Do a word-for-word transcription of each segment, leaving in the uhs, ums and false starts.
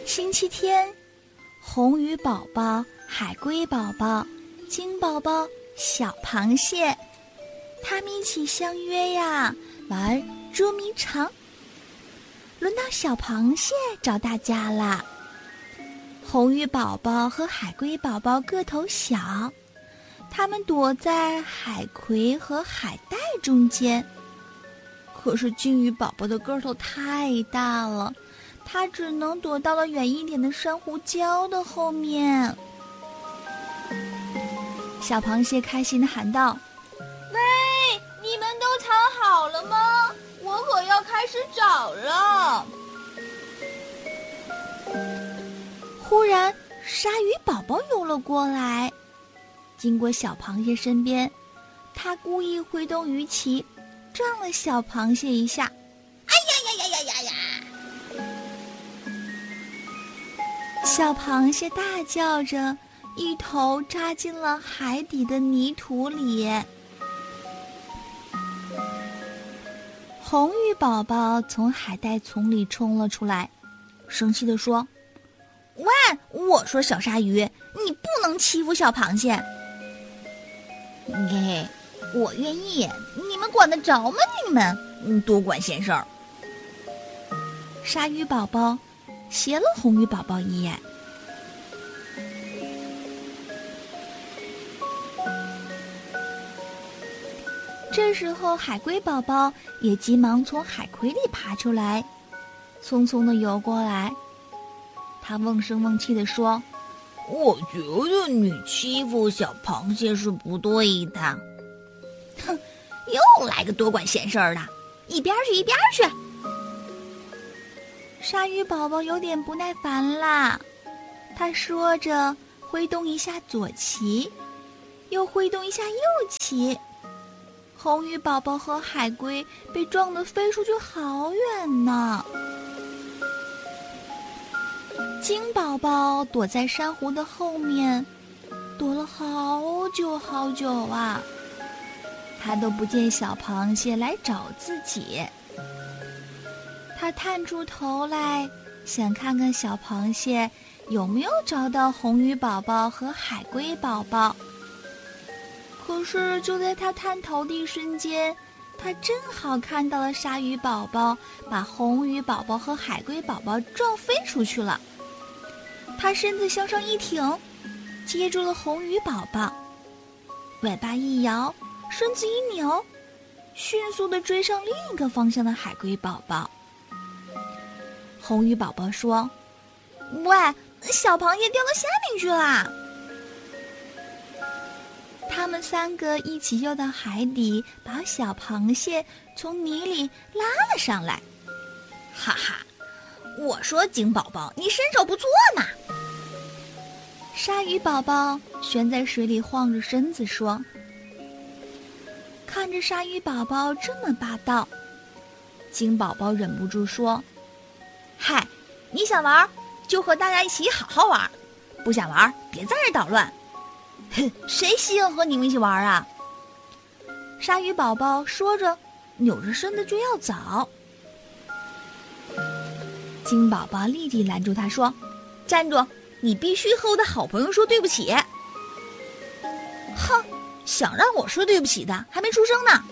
星期天，红鱼宝宝、海龟宝宝、金宝宝、小螃蟹，他们一起相约呀，玩捉迷藏。轮到小螃蟹找大家啦。红鱼宝宝和海龟宝宝个头小，他们躲在海葵和海带中间。可是金鱼宝宝的个头太大了，它只能躲到了远一点的珊瑚礁的后面。小螃蟹开心地喊道： 喂，你们都藏好了吗？我可要开始找了。 忽然鲨鱼宝宝游了过来，经过小螃蟹身边，它故意挥动鱼鳍，撞了小螃蟹一下。 哎呀呀呀呀呀呀！ 小螃蟹大叫着，一头扎进了海底的泥土里。红鱼宝宝从海带丛里冲了出来，生气地说：喂，我说小鲨鱼，你不能欺负小螃蟹。 嘿，我愿意，你们管得着吗？你们多管闲事儿。 鲨鱼宝宝斜了红鱼宝宝一眼。这时候海龟宝宝也急忙从海葵里爬出来，匆匆地游过来。他瓮声瓮气地说： 我觉得你欺负小螃蟹是不对的。 哼，又来个多管闲事儿的，一边去一边去。鲨鱼宝宝有点不耐烦啦，他说着挥动一下左鳍，又挥动一下右鳍。红鱼宝宝和海龟被撞得飞出去好远呢。金宝宝躲在珊瑚的后面，躲了好久好久啊，他都不见小螃蟹来找自己。他探出头来，想看看小螃蟹有没有找到红鱼宝宝和海龟宝宝。可是就在他探头的一瞬间，他正好看到了鲨鱼宝宝把红鱼宝宝和海龟宝宝撞飞出去了。他身子向上一挺，接住了红鱼宝宝，尾巴一摇，身子一扭，迅速地追上另一个方向的海龟宝宝。红鱼宝宝说：喂，小螃蟹掉到下面去啦！他们三个一起游到海底，把小螃蟹从泥里拉了上来。 哈哈，我说金宝宝，你身手不错嘛。 鲨鱼宝宝悬在水里晃着身子说。看着鲨鱼宝宝这么霸道，金宝宝忍不住说： 嗨，你想玩就和大家一起好好玩，不想玩别在这捣乱。哼，谁稀罕和你们一起玩啊？ 鲨鱼宝宝说着，扭着身子就要走。金宝宝立即拦住他说： 站住，你必须和我的好朋友说对不起。 哼，想让我说对不起的还没出生呢。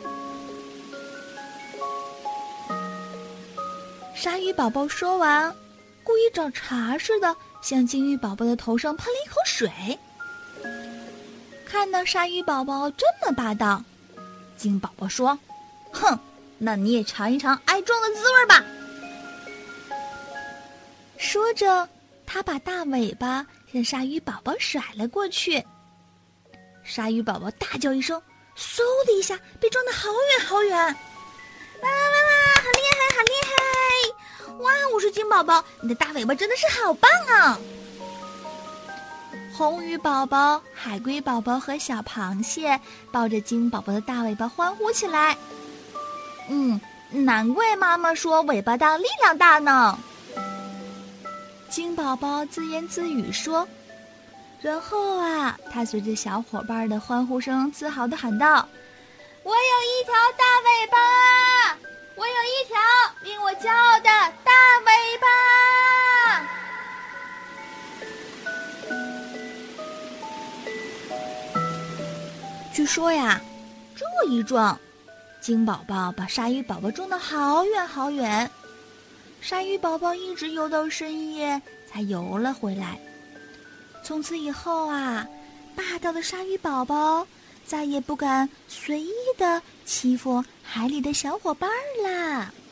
鲨鱼宝宝说完，故意找茬似的向金鱼宝宝的头上喷了一口水。看到鲨鱼宝宝这么霸道，金宝宝说： 哼，那你也尝一尝挨撞的滋味吧。 说着，他把大尾巴向鲨鱼宝宝甩了过去。鲨鱼宝宝大叫一声，嗖的一下被撞得好远好远。哇哇哇哇，好厉害好厉害！哇，我说金宝宝，你的大尾巴真的是好棒啊！红鱼宝宝、海龟宝宝和小螃蟹抱着金宝宝的大尾巴欢呼起来。 嗯，难怪妈妈说尾巴大力量大呢。 金宝宝自言自语说，然后啊，他随着小伙伴的欢呼声自豪地喊道： 我有一条大尾巴，我有一条令我骄傲的大尾巴。 据说呀，这一撞，金宝宝把鲨鱼宝宝撞得好远好远，鲨鱼宝宝一直游到深夜才游了回来。从此以后啊，霸道的鲨鱼宝宝再也不敢随意的欺负海里的小伙伴啦。